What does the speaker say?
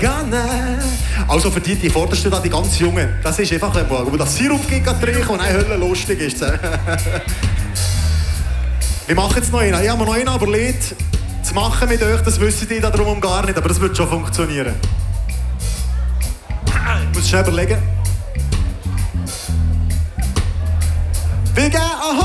Also für die vordersten da, die ganz Jungen, das ist einfach, wo das Sirup trinken und eine Hölle lustig ist. Wir machen jetzt noch einen. Ich habe mir noch einen überlegt, zu machen mit euch, das wissen die da drum gar nicht, aber das wird schon funktionieren. Ich muss schnell überlegen. Wie gehen? Aha!